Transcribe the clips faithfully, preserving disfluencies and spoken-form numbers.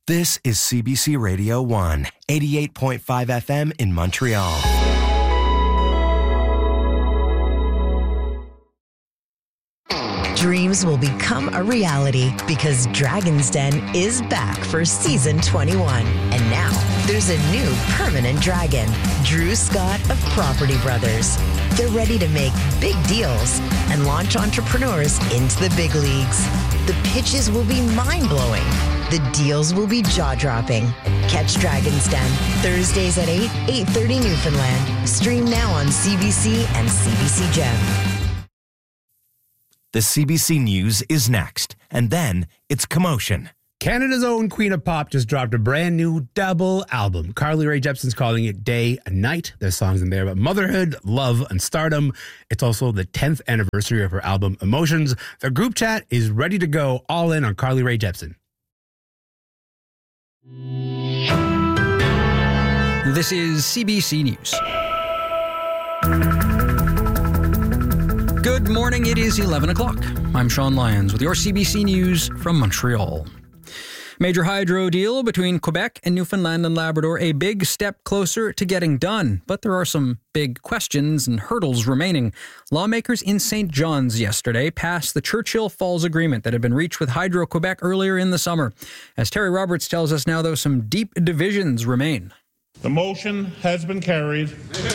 This is C B C Radio one, eighty-eight point five F M in Montreal. Dreams will become a reality because Dragon's Den is back for season twenty-one. And now there's a new permanent dragon, Drew Scott of Property Brothers. They're ready to make big deals and launch entrepreneurs into the big leagues. The pitches will be mind-blowing. The deals will be jaw-dropping. Catch Dragon's Den Thursdays at eight, eight thirty Newfoundland. Stream now on C B C and C B C Gem. The C B C News is next, and then it's Commotion. Canada's own Queen of Pop just dropped a brand new double album. Carly Rae Jepsen's calling it Day and Night. There's songs in there about motherhood, love, and stardom. It's also the tenth anniversary of her album Emotions. The group chat is ready to go all in on Carly Rae Jepsen. This is C B C News. Good morning, it is eleven o'clock. I'm Sean Lyons with your C B C News from Montreal. Major hydro deal between Quebec and Newfoundland and Labrador, a big step closer to getting done. But there are some big questions and hurdles remaining. Lawmakers in Saint John's yesterday passed the Churchill Falls Agreement that had been reached with Hydro-Quebec earlier in the summer. As Terry Roberts tells us now, though, some deep divisions remain. The motion has been carried.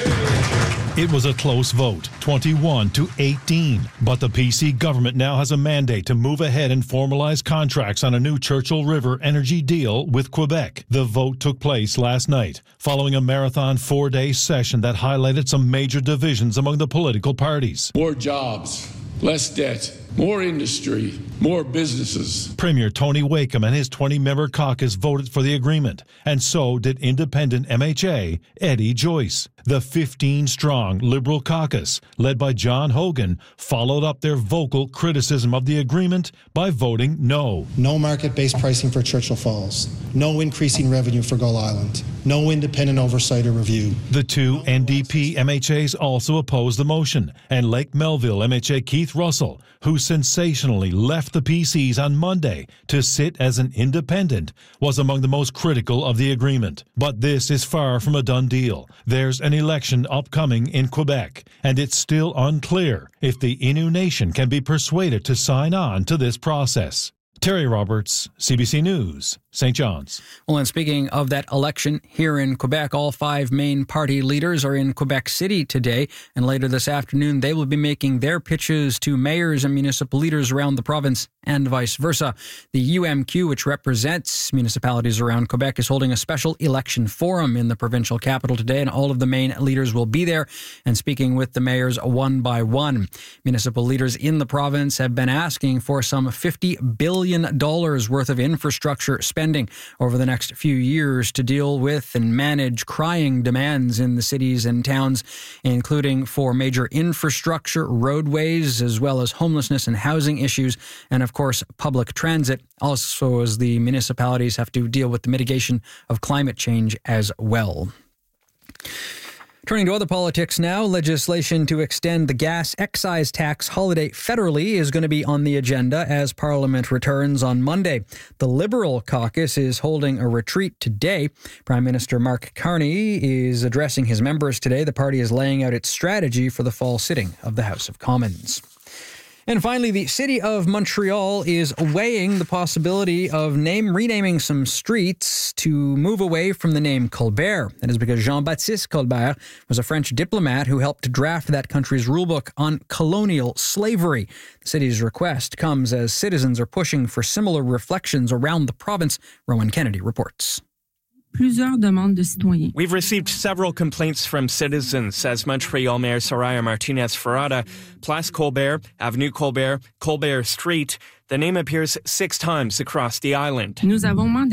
It was a close vote, twenty-one to eighteen. But the P C government now has a mandate to move ahead and formalize contracts on a new Churchill River energy deal with Quebec. The vote took place last night, following a marathon four-day session that highlighted some major divisions among the political parties. More jobs, less debt, more industry, more businesses. Premier Tony Wakeham and his twenty-member caucus voted for the agreement, and so did independent M H A Eddie Joyce. The fifteen-strong Liberal caucus, led by John Hogan, followed up their vocal criticism of the agreement by voting no. No market-based pricing for Churchill Falls. No increasing revenue for Gull Island. No independent oversight or review. The two N D P M H As also opposed the motion, and Lake Melville M H A Keith Russell, who sensationally left the P Cs on Monday to sit as an independent, was among the most critical of the agreement. But this is far from a done deal. There's an election upcoming in Quebec, and it's still unclear if the Innu Nation can be persuaded to sign on to this process. Terry Roberts, C B C News, Saint John's. Well, and speaking of that election here in Quebec, all five main party leaders are in Quebec City today, and later this afternoon they will be making their pitches to mayors and municipal leaders around the province and vice versa. The U M Q, which represents municipalities around Quebec, is holding a special election forum in the provincial capital today, and all of the main leaders will be there and speaking with the mayors one by one. Municipal leaders in the province have been asking for some fifty billion dollars worth of infrastructure spending over the next few years to deal with and manage crying demands in the cities and towns, including for major infrastructure, roadways, as well as homelessness and housing issues, and of course, public transit, also as the municipalities have to deal with the mitigation of climate change as well. Turning to other politics now, legislation to extend the gas excise tax holiday federally is going to be on the agenda as Parliament returns on Monday. The Liberal caucus is holding a retreat today. Prime Minister Mark Carney is addressing his members today. The party is laying out its strategy for the fall sitting of the House of Commons. And finally, the city of Montreal is weighing the possibility of name renaming some streets to move away from the name Colbert. That is because Jean-Baptiste Colbert was a French diplomat who helped draft that country's rulebook on colonial slavery. The city's request comes as citizens are pushing for similar reflections around the province. Rowan Kennedy reports. We've received several complaints from citizens, says Montreal Mayor Soraya Martinez-Ferrada. Place Colbert, Avenue Colbert, Colbert Street. The name appears six times across the island. We've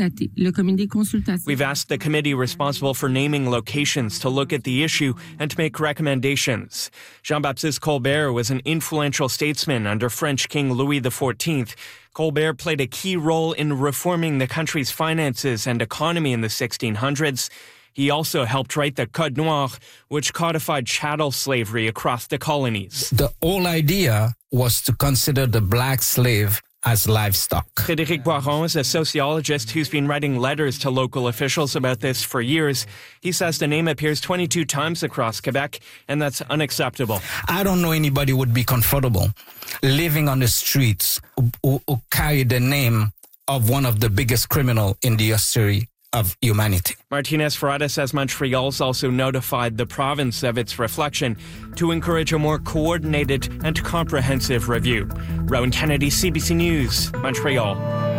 asked the committee responsible for naming locations to look at the issue and to make recommendations. Jean-Baptiste Colbert was an influential statesman under French King Louis the fourteenth. Colbert played a key role in reforming the country's finances and economy in the sixteen hundreds. He also helped write the Code Noir, which codified chattel slavery across the colonies. The whole idea was to consider the black slave as livestock. Frédéric Boiron is a sociologist who's been writing letters to local officials about this for years. He says the name appears twenty-two times across Quebec, and that's unacceptable. I don't know anybody would be comfortable living on the streets who, who carry the name of one of the biggest criminals in the history of humanity. Martinez Ferrada says Montreal's also notified the province of its reflection to encourage a more coordinated and comprehensive review. Rowan Kennedy, C B C News, Montreal.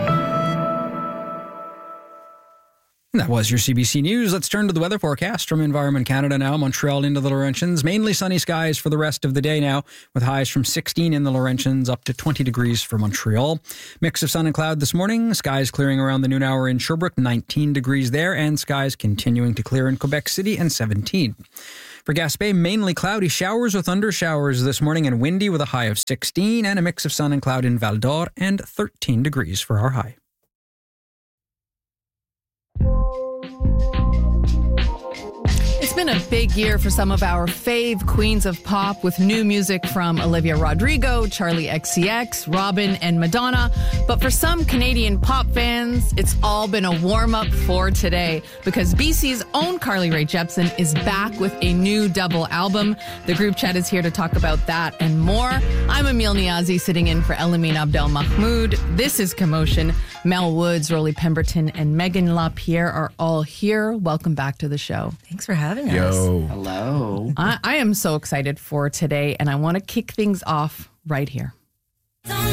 That was your C B C News. Let's turn to the weather forecast from Environment Canada now. Montreal into the Laurentians. Mainly sunny skies for the rest of the day now, with highs from sixteen in the Laurentians up to twenty degrees for Montreal. Mix of sun and cloud this morning. Skies clearing around the noon hour in Sherbrooke, nineteen degrees there, and skies continuing to clear in Quebec City and seventeen. For Gaspé, mainly cloudy, showers or thunder showers this morning, and windy with a high of sixteen, and a mix of sun and cloud in Val d'Or, and thirteen degrees for our high. It's been a big year for some of our fave queens of pop, with new music from Olivia Rodrigo, Charli X C X, Robyn, and Madonna. But for some Canadian pop fans, it's all been a warm-up for today, because B C's own Carly Rae Jepsen is back with a new double album. The group chat is here to talk about that and more. I'm Emile Niazi, sitting in for Elamine Abdel Mahmoud. This is Commotion. Mel Woods, Rolly Pemberton, and Megan LaPierre are all here. Welcome back to the show. Thanks for having us. Yo. Hello. I, I am so excited for today, and I want to kick things off right here.